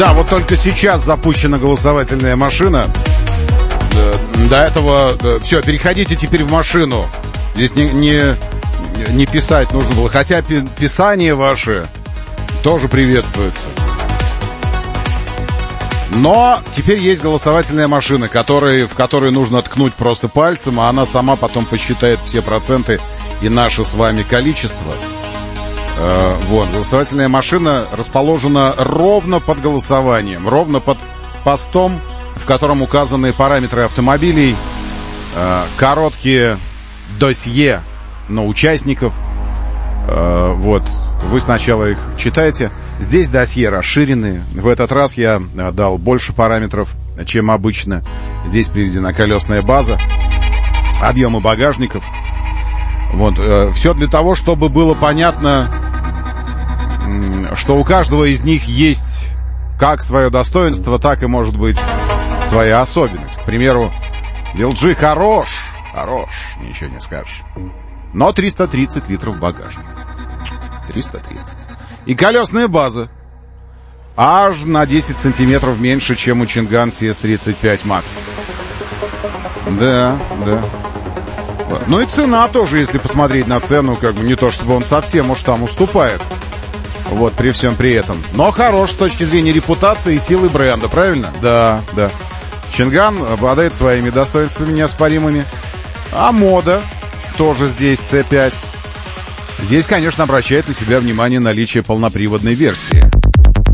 Да, вот только сейчас запущена голосовательная машина. До этого... Все, переходите теперь в машину. Здесь не писать нужно было. Хотя писание ваше тоже приветствуется. Но теперь есть голосовательная машина, в которой нужно ткнуть просто пальцем, а она сама потом посчитает все проценты и наше с вами количество. Вот, голосовательная машина расположена ровно под голосованием, ровно под постом, в котором указаны параметры автомобилей, короткие досье на участников. Вот, вы сначала их читаете. Здесь досье расширенные. В этот раз я дал больше параметров, чем обычно. Здесь приведена колесная база, объемы багажников. Вот, все для того, чтобы было понятно, что у каждого из них есть как свое достоинство, так и, может быть, своя особенность. К примеру, LG хорош, ничего не скажешь. Но 330 литров багажника. 330. И колесная база аж на 10 сантиметров меньше, чем у Чинган CS35 Max. Да. Ну и цена тоже, если посмотреть на цену, как бы не то, чтобы он совсем уж там уступает. Вот, при всем при этом. Но хорош с точки зрения репутации и силы бренда, правильно? Да. Чинган обладает своими достоинствами неоспоримыми. А мода тоже здесь C5. Здесь, конечно, обращает на себя внимание наличие полноприводной версии.